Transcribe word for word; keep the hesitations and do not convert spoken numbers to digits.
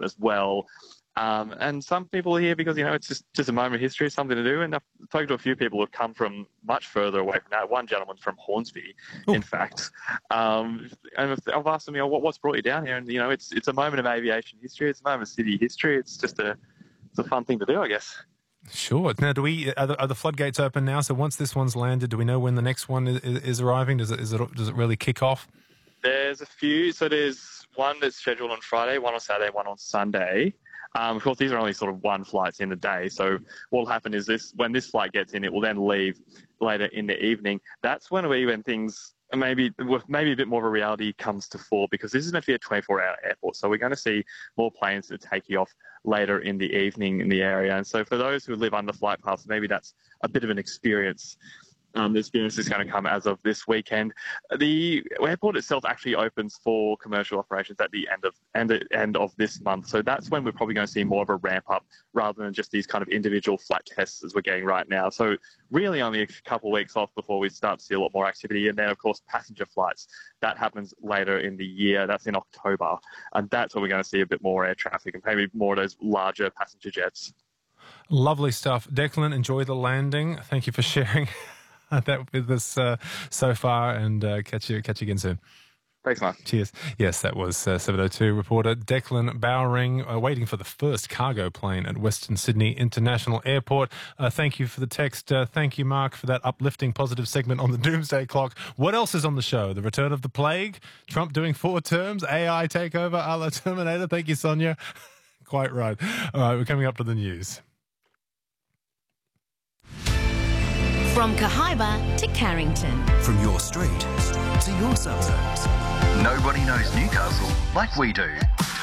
happen as well. Um, and some people are here because, you know, it's just, just a moment of history, something to do. And I've spoken to a few people who have come from much further away from that. One gentleman from Hornsby, Ooh. in fact. Um, and I've asked him, you know, what, what's brought you down here? And, you know, it's it's a moment of aviation history. It's a moment of city history. It's just a, it's a fun thing to do, I guess. Sure. Now, do we are the, are the floodgates open now? So once this one's landed, do we know when the next one is, is arriving? Does it, is it does it really kick off? There's a few. So there's one that's scheduled on Friday, one on Saturday, one on Sunday. Um, of course, these are only sort of one flights in a day. So what will happen is this: when this flight gets in, it will then leave later in the evening. That's when we, when things maybe with maybe a bit more of a reality comes to fore, because this is meant to be a twenty-four hour airport. So we're going to see more planes that take you off later in the evening in the area. And so for those who live under flight paths, maybe that's a bit of an experience. Um, the experience is going to come as of this weekend. The airport itself actually opens for commercial operations at the end of end, end of this month. So that's when we're probably going to see more of a ramp up rather than just these kind of individual flight tests as we're getting right now. So really only a couple of weeks off before we start to see a lot more activity. And then, of course, passenger flights. That happens later in the year. That's in October. And that's when we're going to see a bit more air traffic and maybe more of those larger passenger jets. Lovely stuff. Declan, enjoy the landing. Thank you for sharing that with us uh, so far, and uh, catch you catch you again soon. Thanks, Mark. Cheers. Yes, that was uh, seven oh two reporter Declan Bowring, uh, waiting for the first cargo plane at Western Sydney International Airport. Uh, thank you for the text. Uh, thank you, Mark, for that uplifting, positive segment on the Doomsday Clock. What else is on the show? The return of the plague? Trump doing four terms? A I takeover a la Terminator? Thank you, Sonia. Quite right. All right, we're coming up to the news. From Cahaiba to Carrington. From your street to your suburbs. Nobody knows Newcastle like we do.